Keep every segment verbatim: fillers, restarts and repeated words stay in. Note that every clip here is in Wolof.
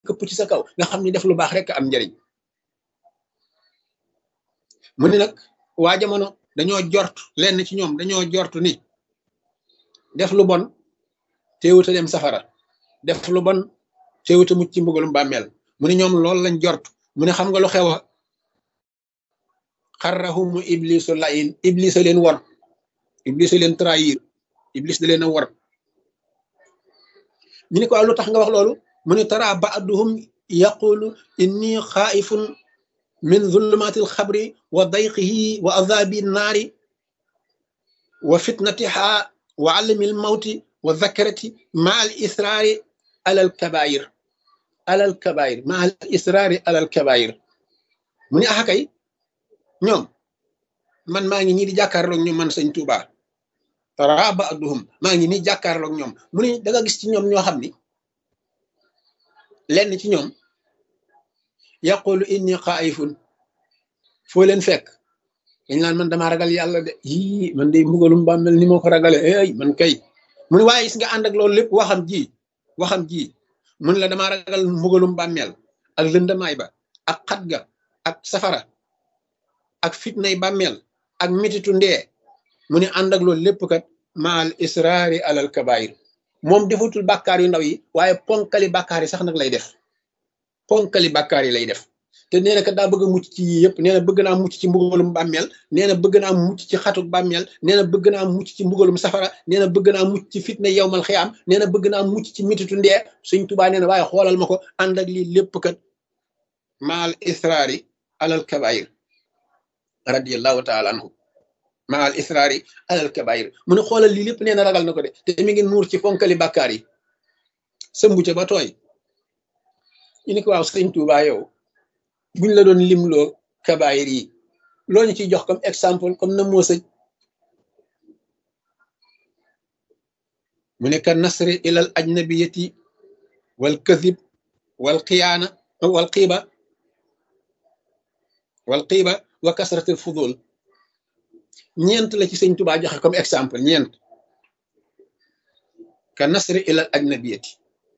këpp ci sa kaw nga xam ni def lu baax rek am njariñ mu ne nag waa jamono dañoo jort lenn ci ñoom dañoo jort ni def lu bon teewuta dem safara def lu bon teewuta mucc ci mbugalum bàmmeel mu ne ñoom loolu lañ jort mu ne xam nga lu xewa xarrahumu iblisu layin iblis a leen war iblis a leen trahir iblis da leen a war ñu ne ko lu tax nga wax loolu mu ne tara ba'duhum yaqulu inni xaaifun min zulumatil xabri wa dayqihi wa azabi naari wa fitnatiha wa alamil mawti wa zakarati ma al israari alal kabair alal kabair ma al israari alal kabair mu ne axa kay ñoom man maa ngi ñii di jàkkaarloog ñoom man sëñ Tuuba tara ba'duhum maa ngi nii jàkkaarloog ñoom mu ne da nga gis ci ñoom ñoo xam ni lenn ci ñoom yaqulu inni xaaifun foo leen fekk dañ naan man damaa ragal yàlla de yii man de mbugalum bàmmeel ni moo ko ragale ay man kay mu ne waaye gis nga ànd ak loolu lépp waxam ji waxam ji mun la damaa ragal mbugalum bàmmeel ak lëndamaay ba ak xat ga ak safara ak fitnay bàmmeel ak mititu ndee mu ne ànd ak loolu lépp kat maal israari alal kabair moom defutul bàkkaar yu ndaw yi waaye ponkali bàkkaar yi sax nag lay def ponkali bàkkaar yi lay def te nee na kat daa bëgg a mucc ci yii yëpp nee na bëgg naa mucc ci mbugalum bàmmeel nee na bëgg naa mucc ci xatuk bàmmeel nee na bëgg naa mucc ci mbugalum safara nee na bëgg naa mucc ci fitna yowmal xiyaam nee na bëgg naa mucc ci mititu ndee Sëñ Tuubaa nee na waaye xoolal ma ko ànd ak lii lépp kat maal israari alal kabair radiyallahu taala anhu maal israari alal kabair mu ne xoolal lii lépp nee na ragal na ko de te mi ngi nuur ci ponkali bàkkaar yi sëmbu ca ba tooy ñu ni ko waaw Sëñ Tuubaa yow buñ la doon limloo kabaayir yi loo ñu ciy jox comme exemple comme na moo sëj mu ne ka nasri ilal ajnabiyati wal kadib wal xiyaana wal xiiba wal xiiba wa kasratil fudul ñeent la ci Sëñ Tuubaa joxe comme exemple ñeent ka nasri ilal ajnabiyati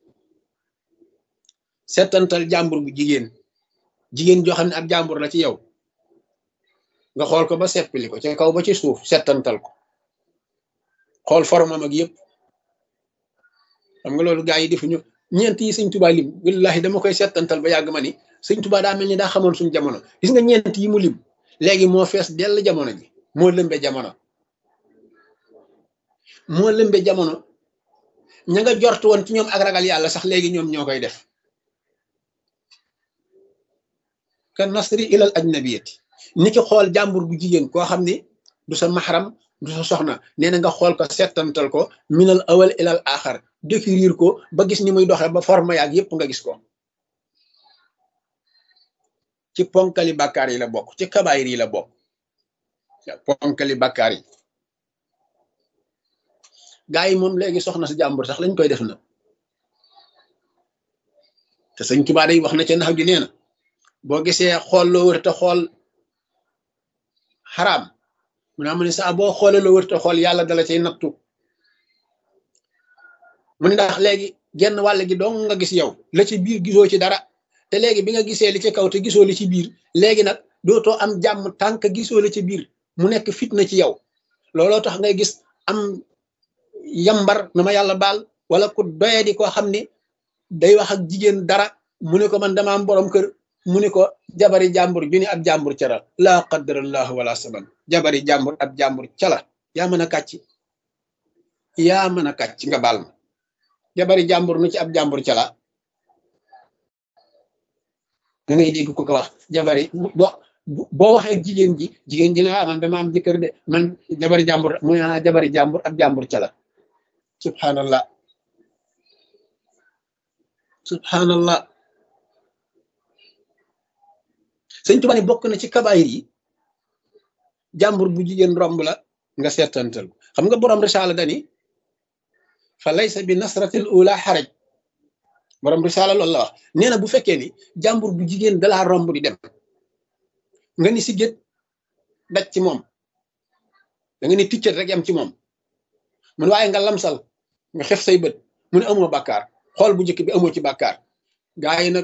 settantal jàmbur bu jigéen jigéen joo xam ne ab jàmbur la ci yow nga xool ko ba seppili ko ci kaw ba ci suuf settantal ko xool formam ak yëpp xam nga loolu gaa yi defuñu ñeent yi Sëñ Tuubaa lim wallahi dama koy settantal ba yàgg ma ni Sëñ Tuubaa daa mel ni daa xamoon suñu jamono gis nga ñeent yi mu lim léegi moo fees dell jamono ji moo lëmbe jamono moo lëmbe jamono ña nga jort woon ci ñoom ak ragal yàlla sax léegi ñoom ñoo koy def ka nasri ilal ajnabiyati ni ki xool jàmbur bu jigéen koo xam ni du sa maxaram du sa soxna nee na nga xool ko settantal ko minal awal ilal axar décrire ko ba gis ni muy doxee ba forme yaag yépp nga gis ko ci ponkali bàkkaar yi la bokk ci kabaayir yi la bokk ponkali bàkkaar yi gaa yi moom léegi soxna sa jàmbur sax lañ koy def na te Sëñ Tuubaa day wax na ca nax gi nee na boo gisee xool loo wër te xool xaraam mu ne am ne saa boo xoolee loo wër te xool yàlla dala cay nattu mu ne ndax léegi genn wàll gi dong nga gis yow la ci biir gisoo ci dara te léegi bi nga gisee li ci kaw te gisoo li ci biir léegi nag dootoo am jàmm tànk gisoo li ci biir mu nekk fitna ci yow looloo tax ngay gis am yambar na ma yàlla baal wala ku doyee di koo xam ne day wax ak jigéen dara mu ne ko man dama am borom kër mu ne ko jabari jàmbur ju ni ab jàmbur cara laa qadarallahu wala saban jabari jàmbur ab jàmbur cala yaa mën a kàcc yaa mën a kàcc nga baal ma jabari jàmbur nu ci ab jàmbur cala da ngay dégg ko ko wax jabari bo boo waxee jigéen ji jigéen ji ne ah man dama am jëkkër de man jabari jàmbur mu ne jabari jàmbur ab jàmbur cala subhanallah subhanallah Sëñ Tuubaa ni bokk na ci kabaayir yi jàmbur bu jigéen romb la nga seetantal xam nga borom risaala dani fa laysa bi nasratil ula xaraj borom risaala loolu la wax nee na bu fekkee ni jàmbur bu jigéen dalaa romb di dem nga ni si gét daj ci moom da nga ni ticcat rek yam ci moom mun waaye nga lamsal nga xef say bët mu ne amoo bàkkaar xool bu njëkk bi amoo ci bàkkaar gaa yi nag